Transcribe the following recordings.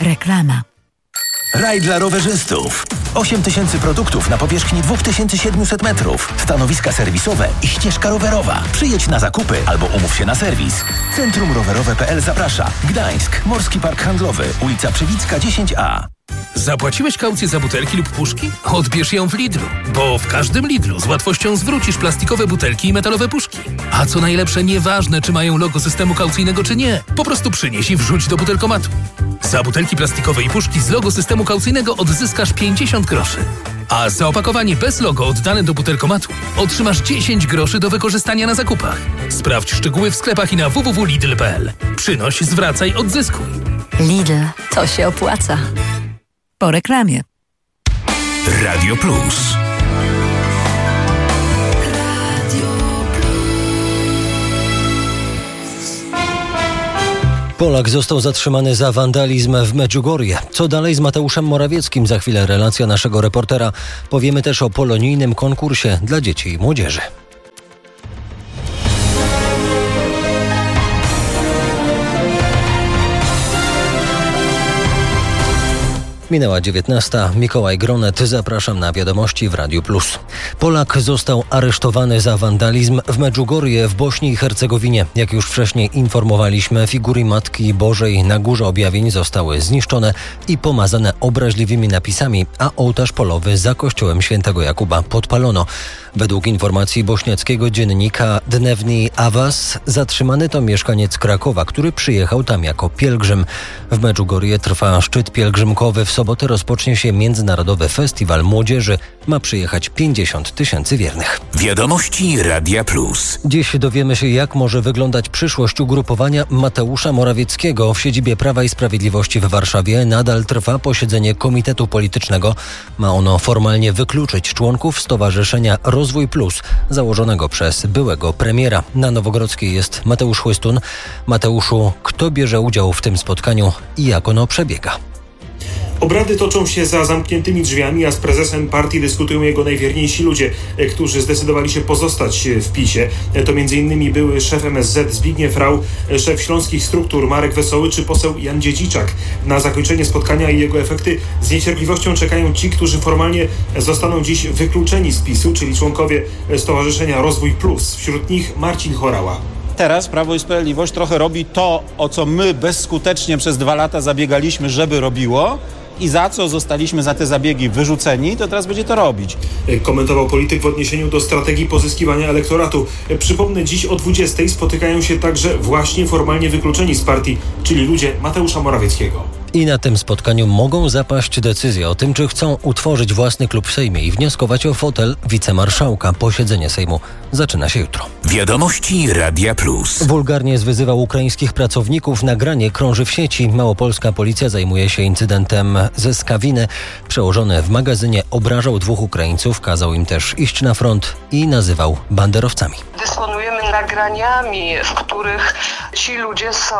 Reklama. Raj dla rowerzystów. 8000 produktów na powierzchni 2700 metrów. Stanowiska serwisowe i ścieżka rowerowa. Przyjedź na zakupy albo umów się na serwis. Centrum Rowerowe.pl zaprasza. Gdańsk, Morski Park Handlowy, ulica Przewicka 10A. Zapłaciłeś kaucję za butelki lub puszki? Odbierz ją w Lidlu, bo w każdym Lidlu z łatwością zwrócisz plastikowe butelki i metalowe puszki. A co najlepsze, nieważne czy mają logo systemu kaucyjnego czy nie, po prostu przynieś i wrzuć do butelkomatu. Za butelki plastikowe i puszki z logo systemu kaucyjnego odzyskasz 50 groszy. A za opakowanie bez logo oddane do butelkomatu otrzymasz 10 groszy do wykorzystania na zakupach. Sprawdź szczegóły w sklepach i na www.lidl.pl. Przynoś, zwracaj, odzyskuj. Lidl, to się opłaca. Po reklamie. Radio Plus. Polak został zatrzymany za wandalizm w Medjugorje. Co dalej z Mateuszem Morawieckim? Za chwilę relacja naszego reportera. Powiemy też o polonijnym konkursie dla dzieci i młodzieży. Minęła 19. Mikołaj Gronet. Zapraszam na wiadomości w Radiu Plus. Polak został aresztowany za wandalizm w Medjugorje w Bośni i Hercegowinie. Jak już wcześniej informowaliśmy, figury Matki Bożej na Górze Objawień zostały zniszczone i pomazane obraźliwymi napisami, a ołtarz polowy za kościołem świętego Jakuba podpalono. Według informacji bośniackiego dziennika Dnevni Avaz zatrzymany to mieszkaniec Krakowa, który przyjechał tam jako pielgrzym. W Medjugorje trwa szczyt pielgrzymkowy. W sobotę rozpocznie się Międzynarodowy Festiwal Młodzieży. Ma przyjechać 50 000 wiernych. Wiadomości Radia Plus. Dziś dowiemy się, jak może wyglądać przyszłość ugrupowania Mateusza Morawieckiego. W siedzibie Prawa i Sprawiedliwości w Warszawie nadal trwa posiedzenie Komitetu Politycznego. Ma ono formalnie wykluczyć członków Stowarzyszenia Rozwój Plus, założonego przez byłego premiera. Na Nowogrodzkiej jest Mateusz Chłystun. Mateuszu, kto bierze udział w tym spotkaniu i jak ono przebiega? Obrady toczą się za zamkniętymi drzwiami, a z prezesem partii dyskutują jego najwierniejsi ludzie, którzy zdecydowali się pozostać w PiS-ie. To m.in. były szef MSZ Zbigniew Rau, szef Śląskich Struktur Marek Wesoły czy poseł Jan Dziedziczak. Na zakończenie spotkania i jego efekty z niecierpliwością czekają ci, którzy formalnie zostaną dziś wykluczeni z PiS-u, czyli członkowie Stowarzyszenia Rozwój Plus. Wśród nich Marcin Horała. Teraz Prawo i Sprawiedliwość trochę robi to, o co my bezskutecznie przez 2 lata zabiegaliśmy, żeby robiło i za co zostaliśmy za te zabiegi wyrzuceni, to teraz będzie to robić. Komentował polityk w odniesieniu do strategii pozyskiwania elektoratu. Przypomnę, dziś o 20:00 spotykają się także właśnie formalnie wykluczeni z partii, czyli ludzie Mateusza Morawieckiego. I na tym spotkaniu mogą zapaść decyzje o tym, czy chcą utworzyć własny klub w Sejmie i wnioskować o fotel wicemarszałka. Posiedzenie Sejmu zaczyna się jutro. Wiadomości Radia Plus. Wulgarnie zwyzywał ukraińskich pracowników. Nagranie krąży w sieci. Małopolska policja zajmuje się incydentem ze Skawiny. Przełożony w magazynie obrażał 2 Ukraińców, kazał im też iść na front i nazywał banderowcami. Dysponujemy nagraniami, w których ci ludzie są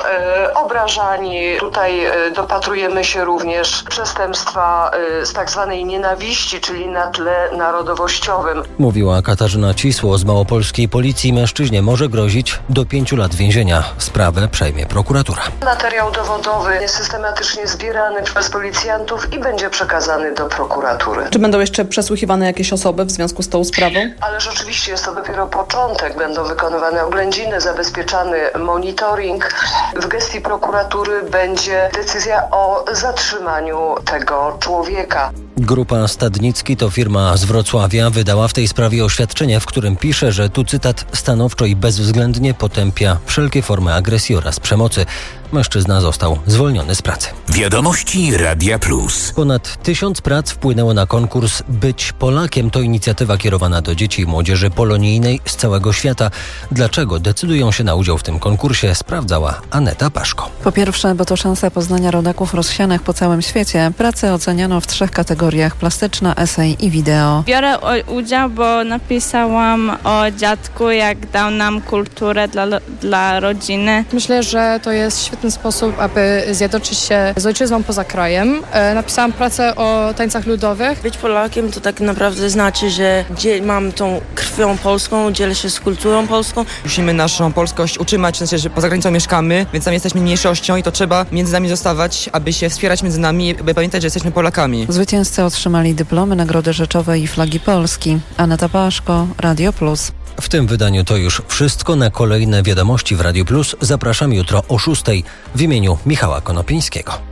obrażani. Tutaj dopatrujemy się również przestępstwa z tak zwanej nienawiści, czyli na tle narodowościowym. Mówiła Katarzyna Cisło z małopolskiej policji. Mężczyźnie może grozić do 5 lat więzienia. Sprawę przejmie prokuratura. Materiał dowodowy jest systematycznie zbierany przez policjantów i będzie przekazany do prokuratury. Czy będą jeszcze przesłuchiwane jakieś osoby w związku z tą sprawą? Ależ oczywiście jest to dopiero początek. Będą wykonywane oględziny, zabezpieczany monitoring. W gestii prokuratury będzie decyzja o zatrzymaniu tego człowieka. Grupa Stadnicki, to firma z Wrocławia, wydała w tej sprawie oświadczenie, w którym pisze, że tu cytat stanowczo i bezwzględnie potępia wszelkie formy agresji oraz przemocy. Mężczyzna został zwolniony z pracy. Wiadomości Radia Plus. Ponad 1000 prac wpłynęło na konkurs Być Polakiem. To inicjatywa kierowana do dzieci i młodzieży polonijnej z całego świata. Dlaczego decydują się na udział w tym konkursie, sprawdzała Aneta Paszko. Po pierwsze, bo to szansa poznania rodaków rozsianych po całym świecie. Prace oceniano w 3 kategoriach. kategoriach plastyczna, esej i wideo. Biorę udział, bo napisałam o dziadku, jak dał nam kulturę dla rodziny. Myślę, że to jest świetny sposób, aby zjednoczyć się z ojczyzną poza krajem. Napisałam pracę o tańcach ludowych. Być Polakiem to tak naprawdę znaczy, że mam tą krwią polską, dzielę się z kulturą polską. Musimy naszą polskość utrzymać, w sensie, że poza granicą mieszkamy, więc tam jesteśmy mniejszością i to trzeba między nami zostawać, aby się wspierać między nami, by pamiętać, że jesteśmy Polakami. Zwycięzcy otrzymali dyplomy, nagrody rzeczowe i flagi Polski. Aneta Paszko, Radio Plus. W tym wydaniu to już wszystko. Na kolejne wiadomości w Radio Plus zapraszam jutro o 6:00 w imieniu Michała Konopińskiego.